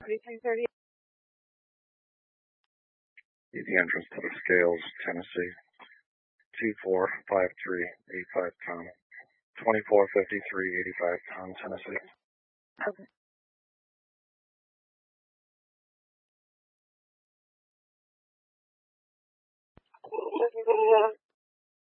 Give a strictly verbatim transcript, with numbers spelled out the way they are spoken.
seventy-three thirty. The entrance to the scales, Tennessee, two four five three eight five ton, twenty-four fifty-three eighty-five ton, Tennessee. Okay.